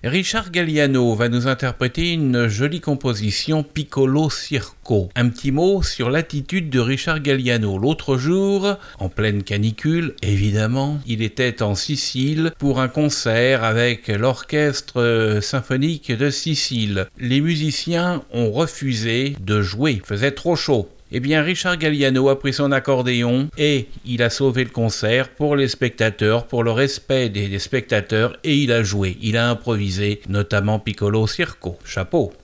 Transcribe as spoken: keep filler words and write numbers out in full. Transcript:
Richard Galliano va nous interpréter une jolie composition Piccolo Circo. Un petit mot sur l'attitude de Richard Galliano. L'autre jour, en pleine canicule, évidemment, il était en Sicile pour un concert avec l'orchestre symphonique de Sicile. Les musiciens ont refusé de jouer, il faisait trop chaud. Eh bien, Richard Galliano a pris son accordéon et il a sauvé le concert pour les spectateurs, pour le respect des, des spectateurs, et il a joué, il a improvisé, notamment Piccolo Circo. Chapeau!